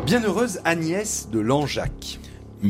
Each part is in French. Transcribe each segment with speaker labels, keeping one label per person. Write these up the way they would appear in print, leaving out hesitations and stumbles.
Speaker 1: Bienheureuse Agnès de Langeac.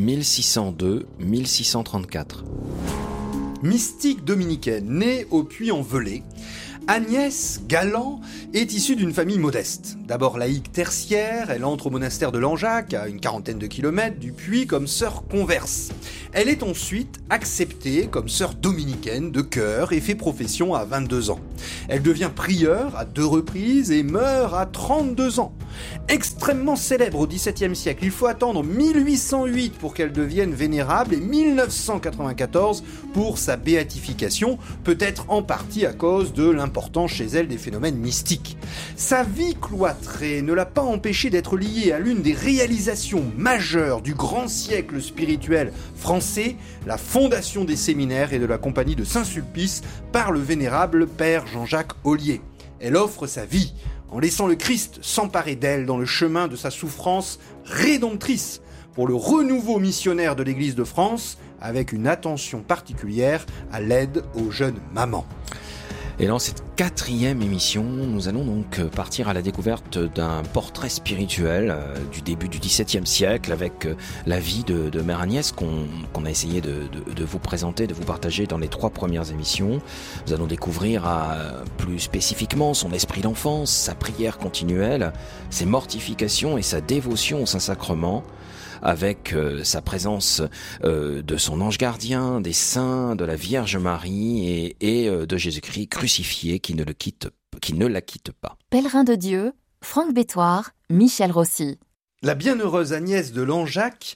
Speaker 2: 1602-1634.
Speaker 1: Mystique dominicaine, née au Puy-en-Velay, Agnès Galland est issue d'une famille modeste. D'abord laïque tertiaire, elle entre au monastère de Langeac, à une quarantaine de kilomètres du Puy, comme sœur converse. Elle est ensuite acceptée comme sœur dominicaine de cœur et fait profession à 22 ans. Elle devient prieure à 2 reprises et meurt à 32 ans. Extrêmement célèbre au XVIIe siècle, il faut attendre 1808 pour qu'elle devienne vénérable et 1994 pour sa béatification, peut-être en partie à cause de l'importance chez elle des phénomènes mystiques. Sa vie cloîtrée ne l'a pas empêchée d'être liée à l'une des réalisations majeures du grand siècle spirituel français, la fondation des séminaires et de la compagnie de Saint-Sulpice par le vénérable père Jean-Jacques Ollier. Elle offre sa vie en laissant le Christ s'emparer d'elle dans le chemin de sa souffrance rédemptrice pour le renouveau missionnaire de l'Église de France, avec une attention particulière à l'aide aux jeunes mamans.
Speaker 2: Et dans cette 4e émission, nous allons donc partir à la découverte d'un portrait spirituel du début du XVIIe siècle avec la vie de Mère Agnès qu'on a essayé de vous présenter, de vous partager dans les 3 premières émissions. Nous allons découvrir plus spécifiquement son esprit d'enfance, sa prière continuelle, ses mortifications et sa dévotion au Saint-Sacrement, avec sa présence de son ange gardien, des saints, de la Vierge Marie et de Jésus-Christ crucifié qui ne la quitte pas.
Speaker 3: Pèlerin de Dieu, Franck Bétoir, Michel Rossi.
Speaker 1: La bienheureuse Agnès de Langeac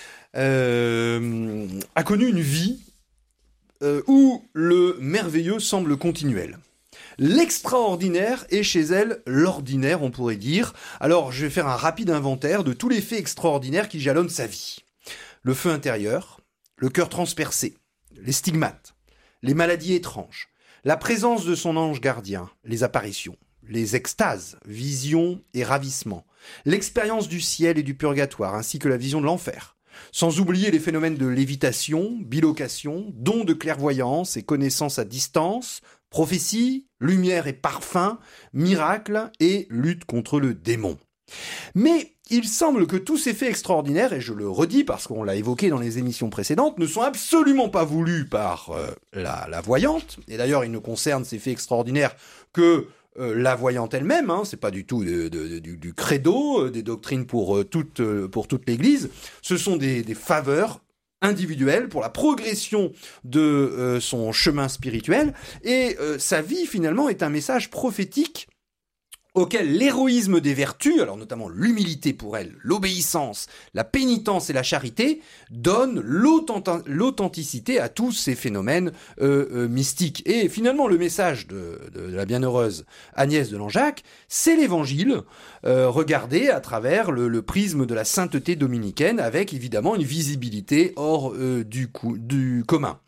Speaker 1: a connu une vie où le merveilleux semble continuel. L'extraordinaire est chez elle l'ordinaire, on pourrait dire. Alors, je vais faire un rapide inventaire de tous les faits extraordinaires qui jalonnent sa vie. Le feu intérieur, le cœur transpercé, les stigmates, les maladies étranges, la présence de son ange gardien, les apparitions, les extases, visions et ravissements, l'expérience du ciel et du purgatoire, ainsi que la vision de l'enfer. Sans oublier les phénomènes de lévitation, bilocation, dons de clairvoyance et connaissance à distance, prophétie, lumière et parfum, miracle et lutte contre le démon. Mais il semble que tous ces faits extraordinaires, et je le redis parce qu'on l'a évoqué dans les émissions précédentes, ne sont absolument pas voulus par la voyante. Et d'ailleurs, il ne concerne ces faits extraordinaires que la voyante elle-même, c'est pas du tout du credo, des doctrines pour toute l'Église. Ce sont des faveurs individuelle pour la progression de son chemin spirituel, et sa vie finalement est un message prophétique auquel l'héroïsme des vertus, alors notamment l'humilité pour elle, l'obéissance, la pénitence et la charité, donnent l'authenticité à tous ces phénomènes mystiques. Et finalement, le message de la bienheureuse Agnès de Langeac, c'est l'évangile, regardé à travers le prisme de la sainteté dominicaine, avec évidemment une visibilité hors du commun.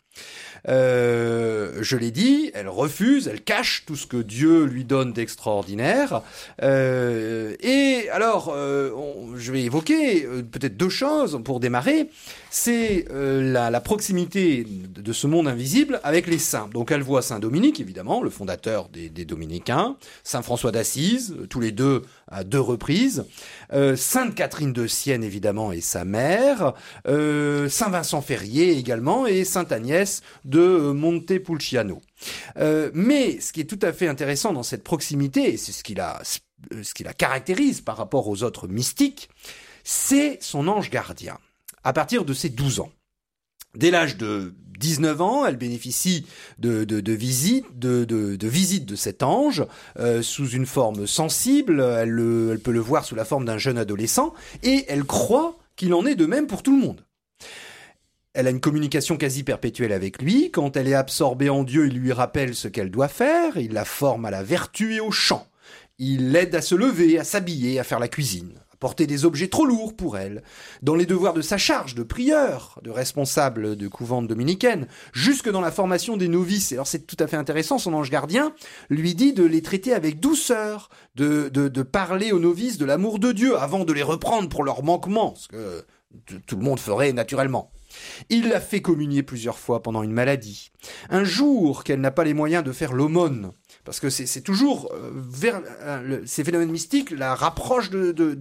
Speaker 1: Je l'ai dit, elle refuse, elle cache tout ce que Dieu lui donne d'extraordinaire. Et alors, je vais évoquer peut-être 2 choses pour démarrer. C'est la proximité de ce monde invisible avec les saints. Donc elle voit Saint Dominique, évidemment, le fondateur des Dominicains, Saint François d'Assise, tous les 2 à 2 reprises, Sainte Catherine de Sienne, évidemment, et sa mère, Saint Vincent Ferrier également, et Sainte Agnès de Montepulciano. Mais ce qui est tout à fait intéressant dans cette proximité, et c'est ce qui la caractérise par rapport aux autres mystiques, c'est son ange gardien. À partir de ses 12 ans. Dès l'âge de 19 ans, elle bénéficie de visites de cet ange sous une forme sensible. Elle peut le voir sous la forme d'un jeune adolescent, et elle croit qu'il en est de même pour tout le monde. Elle a une communication quasi perpétuelle avec lui. Quand elle est absorbée en Dieu, il lui rappelle ce qu'elle doit faire. Il la forme à la vertu et au chant. Il l'aide à se lever, à s'habiller, à faire la cuisine, à porter des objets trop lourds pour elle, dans les devoirs de sa charge de prieur, de responsable de couvent dominicaine, jusque dans la formation des novices. Et alors c'est tout à fait intéressant, son ange gardien lui dit de les traiter avec douceur, de parler aux novices de l'amour de Dieu, avant de les reprendre pour leurs manquements, ce que tout le monde ferait naturellement. Il l'a fait communier plusieurs fois pendant une maladie. Un jour qu'elle n'a pas les moyens de faire l'aumône, parce que c'est toujours ces phénomènes mystiques la rapprochent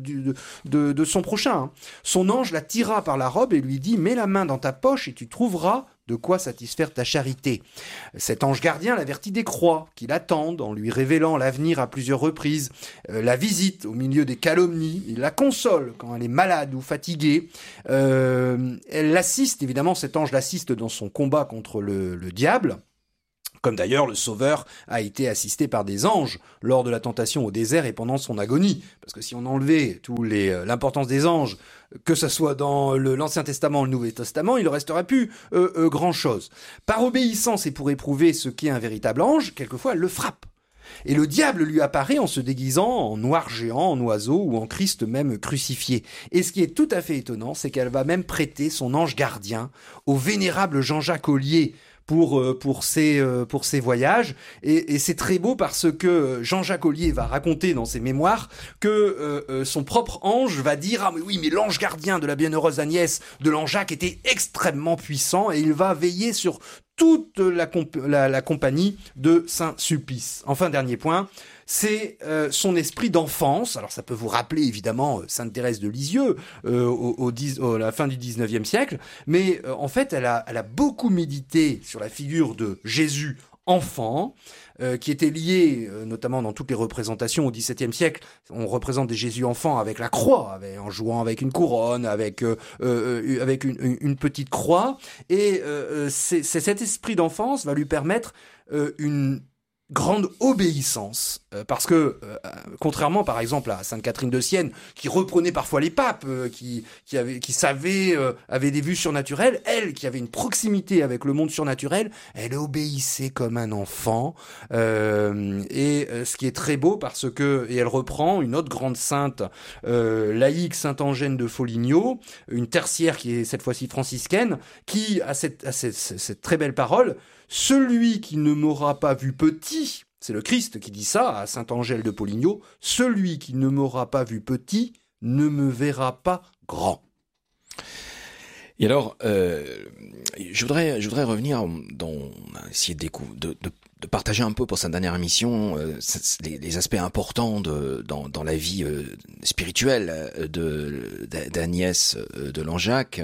Speaker 1: de son prochain. Hein. Son ange la tira par la robe et lui dit « Mets la main dans ta poche et tu trouveras de quoi satisfaire ta charité. » Cet ange gardien l'avertit des croix qui l'attendent en lui révélant l'avenir à plusieurs reprises, la visite au milieu des calomnies, il la console quand elle est malade ou fatiguée. Elle l'assiste, évidemment, cet ange l'assiste dans son combat contre le diable. Comme d'ailleurs le Sauveur a été assisté par des anges lors de la tentation au désert et pendant son agonie. Parce que si on enlevait l'importance des anges, que ce soit dans l'Ancien Testament ou le Nouveau Testament, il ne resterait plus grand-chose. Par obéissance et pour éprouver ce qu'est un véritable ange, quelquefois elle le frappe. Et le diable lui apparaît en se déguisant en noir géant, en oiseau ou en Christ même crucifié. Et ce qui est tout à fait étonnant, c'est qu'elle va même prêter son ange gardien au vénérable Jean-Jacques Ollier, pour ses voyages, et c'est très beau parce que Jean-Jacques Ollier va raconter dans ses mémoires que son propre ange va dire « Ah mais oui, mais l'ange gardien de la bienheureuse Agnès de Langeac était extrêmement puissant et il va veiller sur toute la compagnie de Saint-Sulpice. » Enfin, dernier point, c'est son esprit d'enfance. Alors ça peut vous rappeler évidemment Sainte Thérèse de Lisieux à la fin du 19e siècle, mais en fait elle a beaucoup médité sur la figure de Jésus enfant, qui était lié notamment dans toutes les représentations au XVIIe siècle. On représente des Jésus enfants avec la croix, en jouant avec une couronne, avec une petite croix, et cet esprit d'enfance va lui permettre une grande obéissance, parce que contrairement par exemple à Sainte Catherine de Sienne, qui reprenait parfois les papes, qui avait des vues surnaturelles, elle qui avait une proximité avec le monde surnaturel, elle obéissait comme un enfant, et ce qui est très beau parce que, et elle reprend une autre grande sainte laïque, Sainte Angène de Foligno, une tertiaire qui est cette fois-ci franciscaine, qui a cette très belle parole: celui qui ne m'aura pas vu petit, c'est le Christ qui dit ça à Sainte Angèle de Foligno, celui qui ne m'aura pas vu petit ne me verra pas grand.
Speaker 2: Et alors, je voudrais revenir essayer de partager un peu pour cette dernière émission les aspects importants dans la vie spirituelle d'Agnès de Langeac,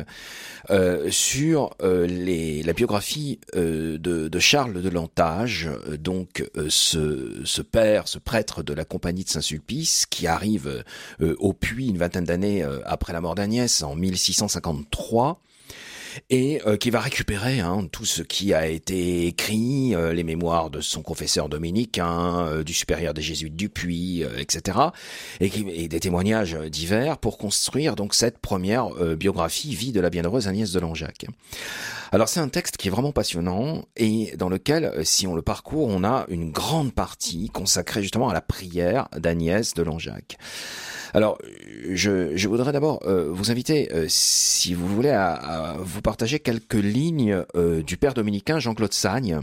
Speaker 2: sur la biographie de Charles de Lantage, donc ce père, ce prêtre de la compagnie de Saint-Sulpice, qui arrive au Puy une vingtaine d'années après la mort d'Agnès en 1653. Et qui va récupérer tout ce qui a été écrit, les mémoires de son confesseur dominicain, du supérieur des jésuites du Puy, etc., et des témoignages divers pour construire donc cette première biographie, vie de la bienheureuse Agnès de Langeac. Alors c'est un texte qui est vraiment passionnant et dans lequel, si on le parcourt, on a une grande partie consacrée justement à la prière d'Agnès de Langeac. Alors, je voudrais d'abord vous inviter, si vous voulez, à vous partager quelques lignes du père dominicain Jean-Claude Sagne.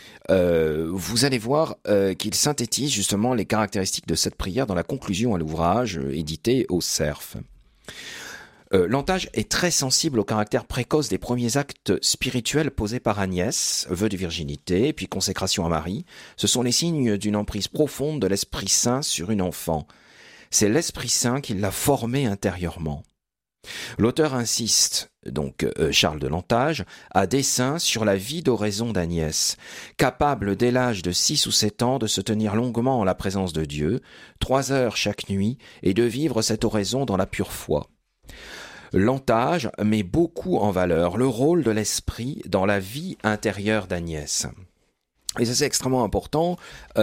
Speaker 2: Vous allez voir qu'il synthétise justement les caractéristiques de cette prière dans la conclusion à l'ouvrage édité au Cerf. Lantage est très sensible au caractère précoce des premiers actes spirituels posés par Agnès, vœu de virginité, puis consécration à Marie. Ce sont les signes d'une emprise profonde de l'Esprit Saint sur une enfant. C'est l'Esprit Saint qui l'a formée intérieurement. L'auteur insiste, donc Charles de Lantage, à dessein sur la vie d'oraison d'Agnès, capable dès l'âge de 6 ou 7 ans de se tenir longuement en la présence de Dieu, 3 heures chaque nuit, et de vivre cette oraison dans la pure foi. Lantage met beaucoup en valeur le rôle de l'esprit dans la vie intérieure d'Agnès. Et ça c'est extrêmement important.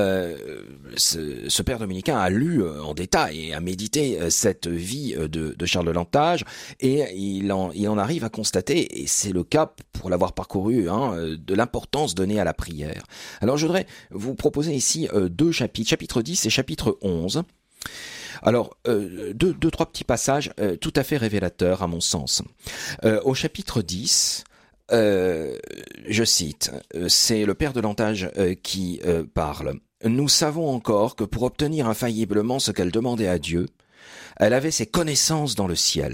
Speaker 2: Ce père dominicain a lu en détail et a médité cette vie de Charles de Lantage, et il en arrive à constater, et c'est le cas pour l'avoir parcouru, de l'importance donnée à la prière. Alors je voudrais vous proposer ici 2 chapitres, chapitre 10 et chapitre 11. Alors, deux, trois petits passages tout à fait révélateurs à mon sens. Au chapitre 10, je cite, c'est le père de Lantage qui parle. « Nous savons encore que pour obtenir infailliblement ce qu'elle demandait à Dieu, elle avait ses connaissances dans le ciel,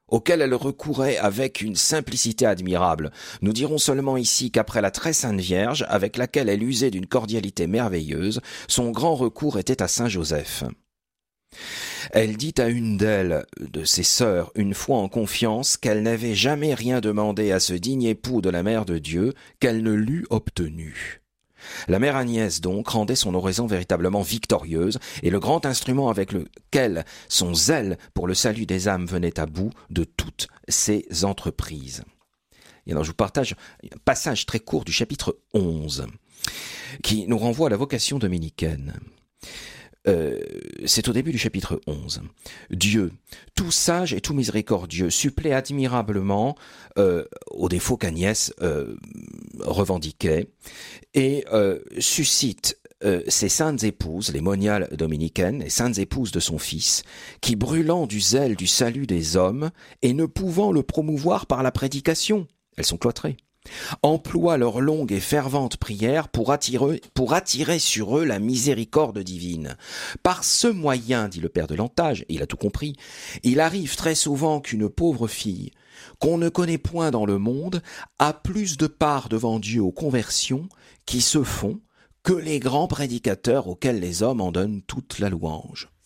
Speaker 2: auquel elle recourait avec une simplicité admirable. Nous dirons seulement ici qu'après la très sainte Vierge, avec laquelle elle usait d'une cordialité merveilleuse, son grand recours était à Saint Joseph. Elle dit à une d'elles, de ses sœurs, une fois en confiance, qu'elle n'avait jamais rien demandé à ce digne époux de la Mère de Dieu qu'elle ne l'eût obtenu. La mère Agnès, donc, rendait son oraison véritablement victorieuse, et le grand instrument avec lequel son zèle pour le salut des âmes venait à bout de toutes ses entreprises. Et alors je vous partage un passage très court du chapitre 11, qui nous renvoie à la vocation dominicaine. C'est au début du chapitre 11. Dieu, tout sage et tout miséricordieux, supplée admirablement aux défauts qu'Agnès revendiquait et suscite ces saintes épouses, les moniales dominicaines, les saintes épouses de son fils, qui, brûlant du zèle du salut des hommes et ne pouvant le promouvoir par la prédication, elles sont cloîtrées, emploient leur longue et fervente prière pour attirer sur eux la miséricorde divine. Par ce moyen, dit le père de Lantage, et il a tout compris, il arrive très souvent qu'une pauvre fille, qu'on ne connaît point dans le monde, a plus de part devant Dieu aux conversions qui se font que les grands prédicateurs auxquels les hommes en donnent toute la louange.